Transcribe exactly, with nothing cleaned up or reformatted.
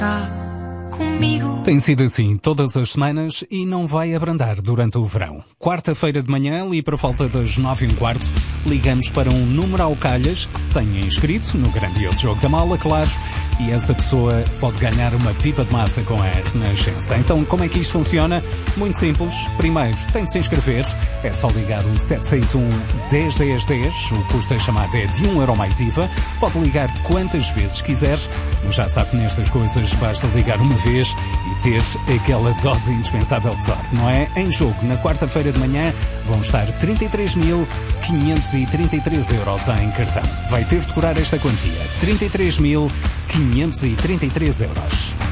comigo. Tem sido assim todas as semanas e não vai abrandar durante o verão. Quarta-feira de manhã, ali por volta das nove e um quarto, ligamos para um número ao calhas que se tenha inscrito no grandioso jogo da mala, claro, e essa pessoa pode ganhar uma pipa de massa com a Renascença. Então, como é que isto funciona? Muito simples. Primeiro, tem de se inscrever. É só ligar o sete seis um, um zero um zero um zero. O custo da chamada é de um euro mais I V A. Pode ligar quantas vezes quiser, mas já sabe que nestas coisas basta ligar uma vez e ter aquela dose indispensável de sorte, não é? Em jogo, na quarta-feira de manhã, vão estar trinta e três mil quinhentos e trinta e três euros em cartão. Vai ter de decorar esta quantia. trinta e três mil quinhentos e trinta e três euros.